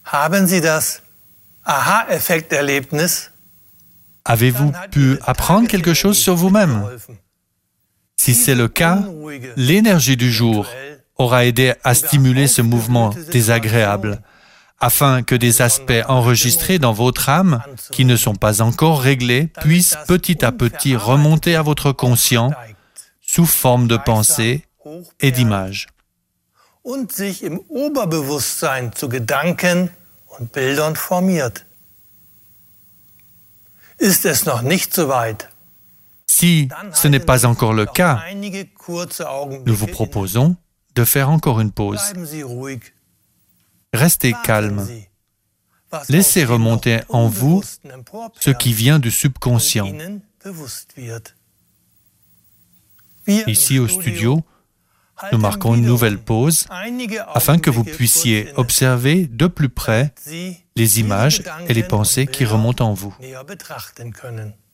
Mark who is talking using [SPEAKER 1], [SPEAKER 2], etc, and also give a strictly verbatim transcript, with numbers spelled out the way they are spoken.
[SPEAKER 1] Haben Sie das Aha-Effekt-Erlebnis?
[SPEAKER 2] Avez-vous pu apprendre quelque chose sur vous-même? Si c'est le cas, l'énergie du jour aura aidé à stimuler ce mouvement désagréable, afin que des aspects enregistrés dans votre âme, qui ne sont pas encore réglés, puissent petit à petit remonter à votre conscient sous forme de pensées et d'images.
[SPEAKER 1] Und sich im Oberbewusstsein zu Gedanken und Bildern formiert. Ist es noch nicht so weit?
[SPEAKER 2] Si ce n'est pas encore le cas, nous vous proposons de faire encore une pause. Restez calme. Laissez remonter en vous ce qui vient du subconscient. Ici au studio, nous marquons une nouvelle pause afin que vous puissiez observer de plus près les images et les pensées qui remontent en vous.